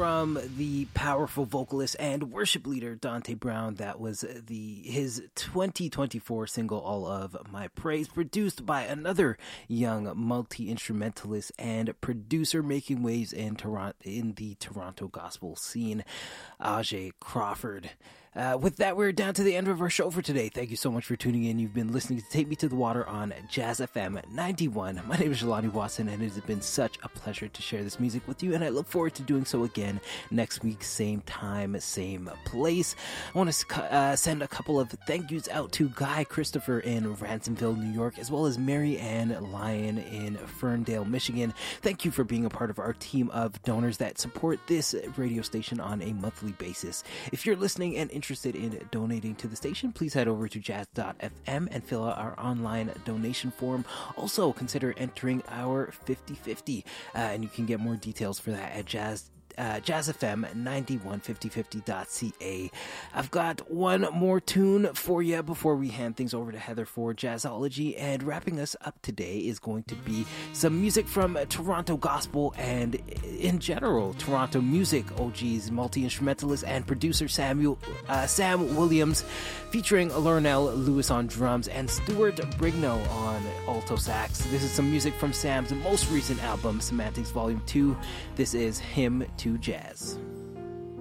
from the powerful vocalist and worship leader Dante Brown. That was his 2024 single, All of My Praise, produced by another young multi-instrumentalist and producer making waves in the Toronto gospel scene, Ajay Crawford. With that, we're down to the end of our show for today. Thank you so much for tuning in. You've been listening to Take Me to the Water on Jazz FM 91. My name is Jelani Watson, and it has been such a pleasure to share this music with you, and I look forward to doing so again next week, same time, same place. I want to send a couple of thank yous out to Guy Christopher in Ransomville, New York, as well as Mary Ann Lyon in Ferndale, Michigan. Thank you for being a part of our team of donors that support this radio station on a monthly basis. If you're listening and interested in donating to the station, please head over to jazz.fm and fill out our online donation form. Also, consider entering our 50-50, and you can get more details for that at jazzfm915050.ca. I've got one more tune for you before we hand things over to Heather for Jazzology, and wrapping us up today is going to be some music from Toronto gospel and in general Toronto music OGs, multi-instrumentalist and producer Sam Williams, featuring Lornell Lewis on drums and Stuart Brigno on alto sax. This is some music from Sam's most recent album, Semantics Volume 2. This is Hymn to Jazz.